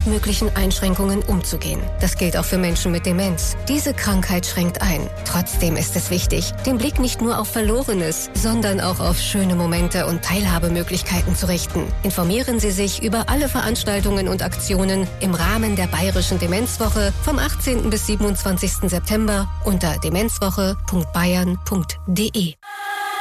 möglichen Einschränkungen umzugehen. Das gilt auch für Menschen mit Demenz. Diese Krankheit schränkt ein. Trotzdem ist es wichtig, den Blick nicht nur auf Verlorenes, sondern auch auf schöne Momente und Teilhabemöglichkeiten zu richten. Informieren Sie sich über alle Veranstaltungen und Aktionen im Rahmen der Bayerischen Demenzwoche vom 18. bis 27. September unter demenzwoche.bayern.de.